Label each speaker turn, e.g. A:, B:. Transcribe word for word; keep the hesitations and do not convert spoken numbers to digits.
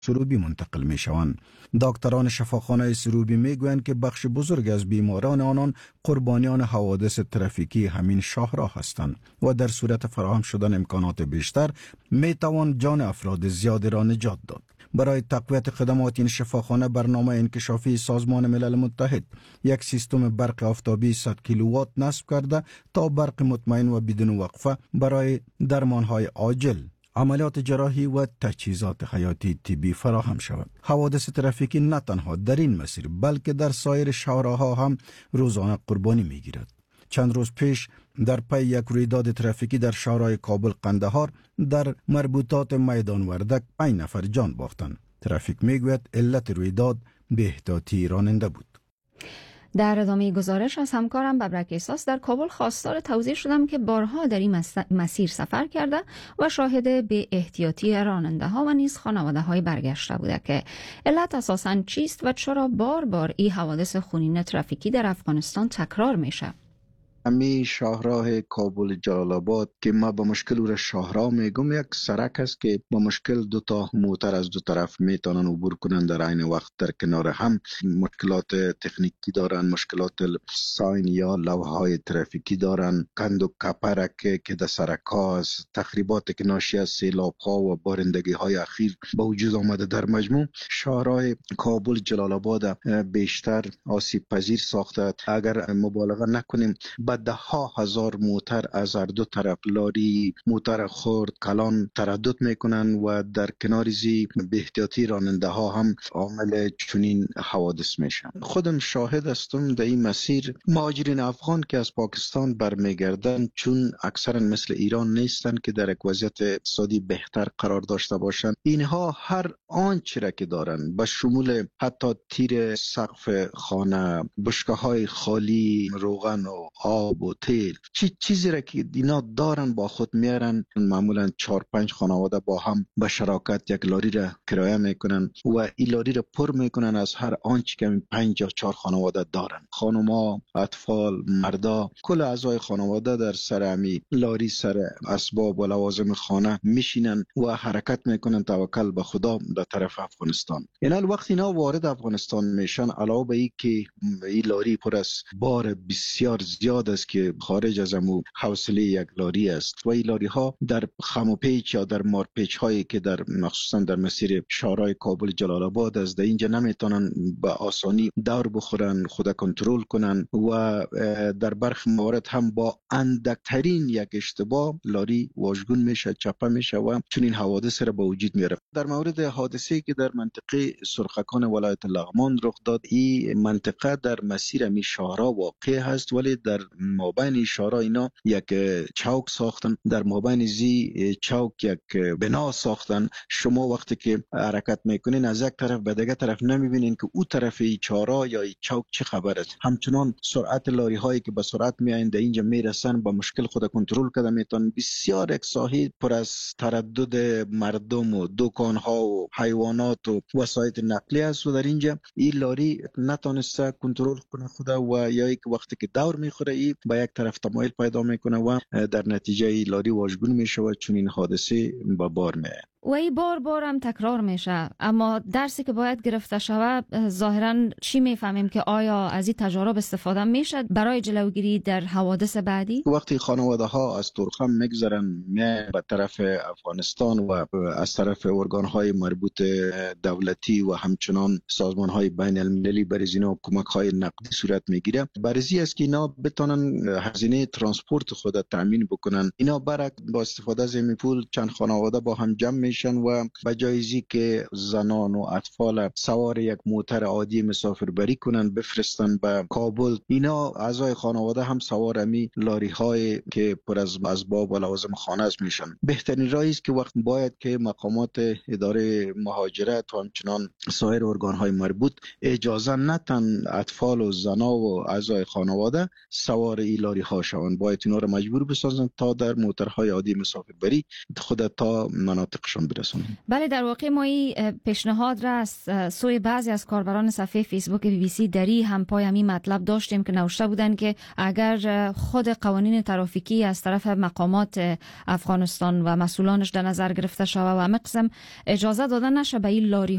A: سروبی منتقل می شوند. دکتران شفاخانه سروبی می گویند که بخش بزرگ از بیماران آنان قربانیان حوادث ترافیکی همین شاهراه هستند و در صورت فراهم شدن امکانات بیشتر می توان جان افراد زیادی را نجات داد. برای تقویت خدمات این شفاخانه برنامه انکشافی سازمان ملل متحد یک سیستم برق آفتابی صد کیلووات نصب کرده تا برق مطمئن و بدون وقفه برای درمانهای عاجل، عملیات جراحی و تجهیزات حیاتی طبی فراهم شود. حوادث ترافیکی نه تنها در این مسیر بلکه در سایر شهرها هم روزانه قربانی می گیرد. چند روز پیش در پی یک رویداد ترافیکی در شهرهای کابل قندهار در مربوطات میدان وردک پنج نفر جان باختند. ترافیک میگوید علت رویداد بی احتیاطی راننده بود.
B: در ادامه گزارش از همکارم ببرک احساس در کابل خواستار توضیح شدم که بارها در این مسیر سفر کرده و شاهد به احتیاطی راننده ها و نیز خانواده های برگشته بوده که علت اساساً چیست و چرا بار بار این حوادث خونین ترافیکی در افغانستان تکرار میشه.
C: امی شاهراه کابل جلال آباد که ما به مشکل او را شاهراه میگم، یک سرک است که با مشکل دو تا موتر از دو طرف میتونن عبور کنن در عین وقت در کنار هم. مشکلات تکنیکی دارن، مشکلات ساین یا لوحهای ترافیکی دارن، کند و کپرک که در سرک ها است، تخریبات که ناشی از سیلاب ها و بارندگی های اخیر به وجود آمده. در مجموع شاهراه کابل جلال آباد بیشتر آسیب پذیر ساخته. اگر مبالغه نکنیم ده ها هزار موتر از هر دو طرف، لاری، موتر خرد، کلان تردد میکنن و در کنار زی به احتیاطی راننده ها هم عامل چنین حوادث میشن. خودم شاهد هستم در این مسیر. مهاجرین افغان که از پاکستان برمیگردن چون اکثرا مثل ایران نیستن که در یک وضعیت اقتصادی بهتر قرار داشته باشند، اینها هر آنچه را که دارن به شمول حتی تیر سقف خانه، بشکه‌های خالی، روغن و آب و تیل، چی چیزی را که اینا دارن با خود میارن. معمولا چهار پنج خانواده با هم به شراکت یک لاری را کرایه میکنن و این لاری را پر میکنن از هر آنچه که پنج یا چهار خانواده دارن. خانوما، اطفال، مردا، کل اعضای خانواده در سر امی لاری، سر اسباب و لوازم خانه میشینن و حرکت میکنن توکل به خدا در طرف افغانستان. اینال وقتی اینا وارد افغانستان میشن، علاوه بر این که این لاری پر از بار بسیار زیاد است که خارج از امو حوصله یک لاری است و این لاری ها در خم و پیچ یا در مار پیچ هایی که در مخصوصا در مسیر شهرهای کابل جلال آباد است، در اینجا نمیتونن به آسانی دور بخورن، خود کنترل کنن و در برخی موارد هم با اندکترین یک اشتباه لاری واژگون میشه، چپه میشه و چون این حوادث را به وجود میاره. در مورد حادثه‌ای که در منطقه سرخکان ولایت لغمان رخ داد، این منطقه در مسیر می شهرها واقع هست ولی در مابین شهرها اینا یک چوک ساختن، در مابین زی چوک یک بنا ساختن. شما وقتی که حرکت میکنین از یک طرف به دیگه طرف نمیبینین که او طرف چهارراه یا چوک چه خبر است. همچنان سرعت لاری هایی که به سرعت میایند در اینجا میرسن با مشکل خود کنترل کرده میتونن. بسیار یک ساحه پر از تردد مردم و دکان ها و حیوانات و وسایل نقلیه است و در اینجا این لاری نتونسته کنترل کنه خود و یا یک وقتی که دور میخوره ای با یک طرف تمایل پیدا میکنه و در نتیجه ای لاری واژگون میشه و چون این حادثه به بار میاد
B: و این بار بار هم تکرار میشه. اما درسی که باید گرفته شود ظاهرا چی میفهمیم که آیا از این تجارب استفاده میشه برای جلوگیری در حوادث بعدی؟
C: وقتی خانواده ها از ترخم میگذرن میان به طرف افغانستان و از طرف ارگان های مربوط دولتی و همچنان سازمان های بین المللی برای اینا کمک های نقدی صورت میگیره. برزی است که اینا بتونن هزینه ترانسپورت خود تامین بکنن. اینا برک با استفاده از این پول چند خانواده با هم جمع و به جایزی که زنان و اطفال سوار یک موتر عادی مسافربری کنن بفرستن به کابل، اینا اعضای خانواده هم سوار امی لاری های که پر از اسباب و لوازم خانه است میشن. بهترین راهی است که وقت باید که مقامات اداره مهاجرت و همچنان سایر ارگان های مربوط اجازه نتن اطفال و زنا و اعضای خانواده سوار این لاری ها شوند. باید اینا را مجبور بسازن تا در موترهای عادی مسافربری خود تا مناطقشان برسونیم.
B: بله، در واقع ما این پیشنهاد را از سوی بعضی از کاربران صفحه فیسبوک بی بی سی دری هم پای همین مطلب داشتیم که نوشته بودن که اگر خود قوانین ترافیکی از طرف مقامات افغانستان و مسئولانش در نظر گرفته شود و همه قسم اجازه دادن نشه به این لاری